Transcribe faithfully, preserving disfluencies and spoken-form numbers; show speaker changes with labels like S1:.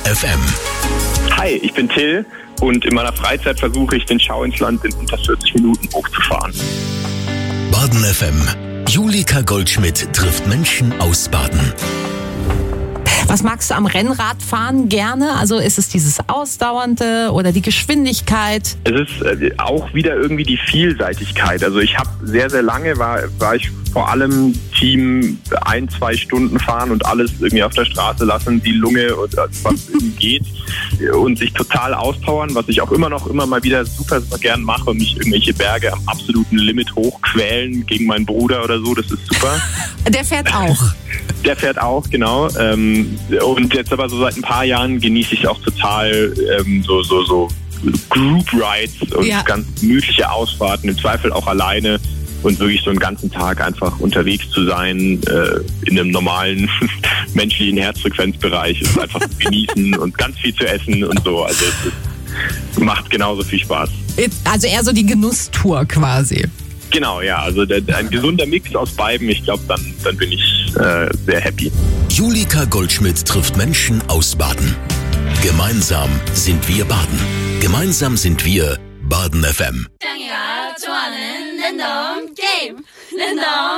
S1: F M.
S2: Hi, ich bin Till und in meiner Freizeit versuche ich, den Schauinsland in unter vierzig Minuten hochzufahren.
S1: Baden F M. Julika Goldschmidt trifft Menschen aus Baden.
S3: Was magst du am Rennradfahren gerne? Also ist es dieses Ausdauernde oder die Geschwindigkeit?
S2: Es ist äh, auch wieder irgendwie die Vielseitigkeit. Also ich habe sehr, sehr lange, war, war ich vor allem Team ein, zwei Stunden fahren und alles irgendwie auf der Straße lassen, die Lunge und was irgendwie geht und sich total auspowern, was ich auch immer noch immer mal wieder super, super gern mache und mich irgendwelche Berge am absoluten Limit hochquälen gegen meinen Bruder oder so, das ist super.
S3: Der fährt auch.
S2: Der fährt auch, genau. Und jetzt aber so seit ein paar Jahren genieße ich auch total so, so, so Group Rides und ja. ganz gemütliche Ausfahrten, im Zweifel auch alleine. Und wirklich so einen ganzen Tag einfach unterwegs zu sein, äh, in einem normalen menschlichen Herzfrequenzbereich, ist einfach zu genießen und ganz viel zu essen und so. Also es ist, macht genauso viel Spaß.
S3: Also eher so die Genusstour quasi.
S2: Genau, ja. Also der, ein gesunder Mix aus beiden. Ich glaube, dann, dann bin ich äh, sehr happy.
S1: Julika Goldschmidt trifft Menschen aus Baden. Gemeinsam sind wir Baden. Gemeinsam sind wir Baden F M.
S4: 짱이가 좋아하는 랜덤 게임 랜덤